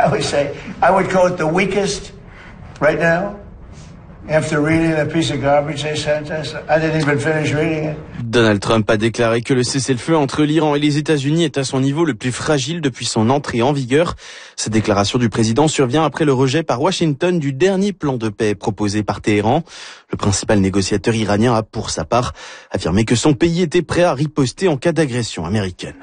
I would say, I would call it the weakest right now. After reading the piece of garbage they sent us, I didn't even finish reading it. Donald Trump a déclaré que le cessez-le-feu entre l'Iran et les États-Unis est à son niveau le plus fragile depuis son entrée en vigueur. Cette déclaration du président survient après le rejet par Washington du dernier plan de paix proposé par Téhéran. Le principal négociateur iranien a, pour sa part, affirmé que son pays était prêt à riposter en cas d'agression américaine.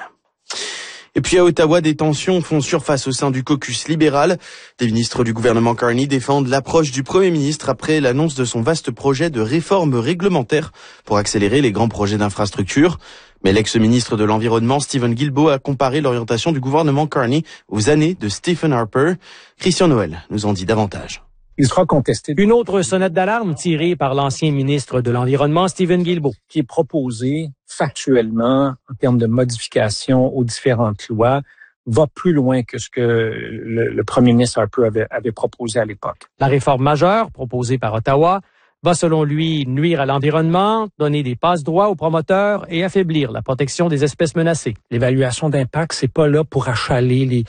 Et puis à Ottawa, des tensions font surface au sein du caucus libéral. Des ministres du gouvernement Carney défendent l'approche du Premier ministre après l'annonce de son vaste projet de réforme réglementaire pour accélérer les grands projets d'infrastructure. Mais l'ex-ministre de l'Environnement, Stephen Guilbeault, a comparé l'orientation du gouvernement Carney aux années de Stephen Harper. Christian Noël nous en dit davantage. Il sera contesté. Une autre sonnette d'alarme tirée par l'ancien ministre de l'Environnement, Stephen Guilbeault, qui est proposé factuellement, en termes de modification aux différentes lois, va plus loin que ce que le premier ministre Harper avait proposé à l'époque. La réforme majeure proposée par Ottawa va selon lui nuire à l'environnement, donner des passe-droits aux promoteurs et affaiblir la protection des espèces menacées. L'évaluation d'impact, c'est pas là pour achaler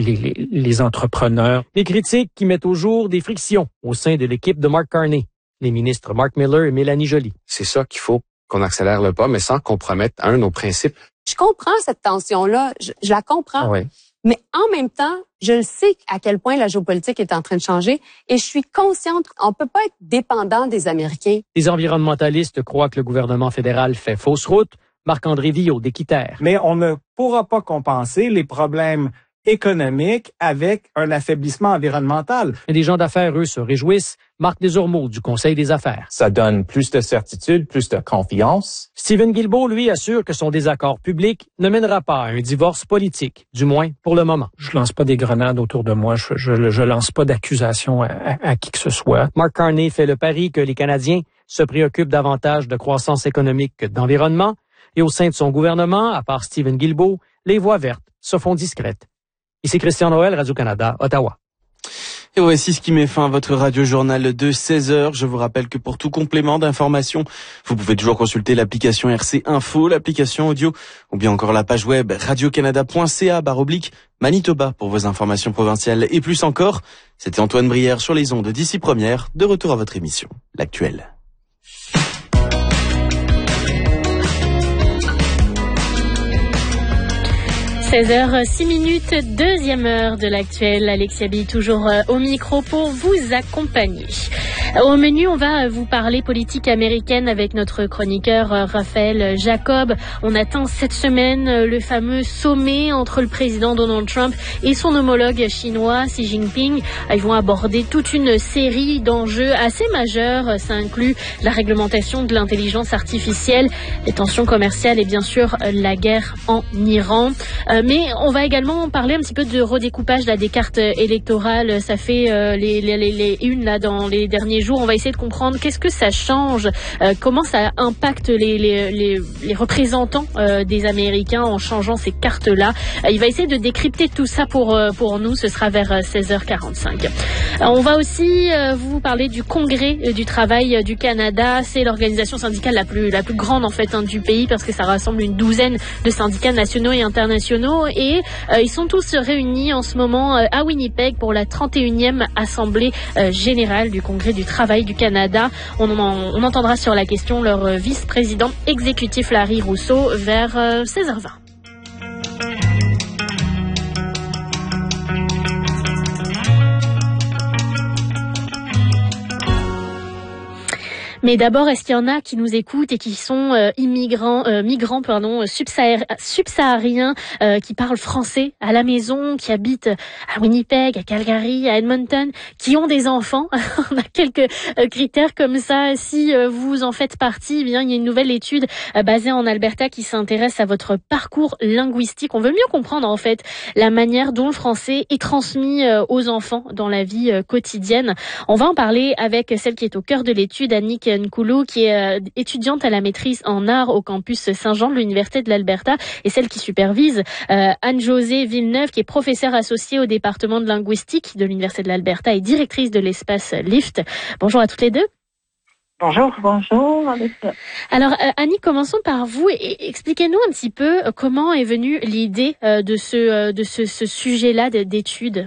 les entrepreneurs. Des critiques qui mettent au jour des frictions au sein de l'équipe de Mark Carney, les ministres Mark Miller et Mélanie Joly. C'est ça qu'il faut qu'on accélère le pas, mais sans compromettre nos principes. Je comprends cette tension-là, je la comprends. Oui. Mais en même temps, je sais à quel point la géopolitique est en train de changer et je suis consciente qu'on peut pas être dépendant des Américains. Les environnementalistes croient que le gouvernement fédéral fait fausse route. Marc-André Villot d'Équiterre. Mais on ne pourra pas compenser les problèmes économiques avec un affaiblissement environnemental. Et les gens d'affaires, eux, se réjouissent. Marc Desormeaux du Conseil des affaires. Ça donne plus de certitude, plus de confiance. Stephen Guilbeault, lui, assure que son désaccord public ne mènera pas à un divorce politique, du moins pour le moment. Je lance pas des grenades autour de moi, je lance pas d'accusations à qui que ce soit. Mark Carney fait le pari que les Canadiens se préoccupent davantage de croissance économique que d'environnement, et au sein de son gouvernement, à part Stephen Guilbeault, les voix vertes se font discrètes. Ici Christian Noël, Radio-Canada, Ottawa. Et voici ce qui met fin à votre radio-journal de 16h. Je vous rappelle que pour tout complément d'information, vous pouvez toujours consulter l'application RC Info, l'application audio, ou bien encore la page web radiocanada.ca/Manitoba pour vos informations provinciales et plus encore. C'était Antoine Brière sur les ondes d'Ici Première, de retour à votre émission, L'Actuel. 16h06, deuxième heure de l'Actuel. Alexia Bille toujours au micro pour vous accompagner. Au menu, on va vous parler politique américaine avec notre chroniqueur Raphaël Jacob. On attend cette semaine le fameux sommet entre le président Donald Trump et son homologue chinois Xi Jinping. Ils vont aborder toute une série d'enjeux assez majeurs. Ça inclut la réglementation de l'intelligence artificielle, les tensions commerciales et bien sûr la guerre en Iran. Mais on va également parler un petit peu de redécoupage là, des cartes électorales. Ça fait les unes là dans les derniers jours. On va essayer de comprendre qu'est-ce que ça change, comment ça impacte les représentants des Américains en changeant ces cartes-là. Il va essayer de décrypter tout ça pour nous. Ce sera vers 16h45. On va aussi vous parler du Congrès du travail du Canada. C'est l'organisation syndicale la plus grande en fait du pays parce que ça rassemble une douzaine de syndicats nationaux et internationaux. Et ils sont tous réunis en ce moment à Winnipeg pour la 31e Assemblée générale du Congrès du travail du Canada. On entendra sur la question leur vice-président exécutif Larry Rousseau vers 16h20. Mais d'abord, est-ce qu'il y en a qui nous écoutent et qui sont migrants subsahariens qui parlent français à la maison, qui habitent à Winnipeg, à Calgary, à Edmonton, qui ont des enfants? On a quelques critères comme ça. Si vous en faites partie, eh bien il y a une nouvelle étude basée en Alberta qui s'intéresse à votre parcours linguistique. On veut mieux comprendre en fait la manière dont le français est transmis aux enfants dans la vie quotidienne. On va en parler avec celle qui est au cœur de l'étude, Annick Nkoulou, qui est étudiante à la maîtrise en art au campus Saint-Jean de l'Université de l'Alberta, et celle qui supervise Anne-Josée Villeneuve, qui est professeure associée au département de linguistique de l'Université de l'Alberta et directrice de l'espace LIFT. Bonjour à toutes les deux. Bonjour. Alors Annie, commençons par vous et expliquez-nous un petit peu comment est venue l'idée de ce sujet-là d'étude.